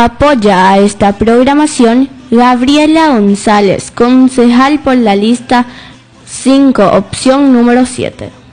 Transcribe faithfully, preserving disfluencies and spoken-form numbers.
Apoya a esta programación Gabriela González, concejal por la lista cinco, opción número siete.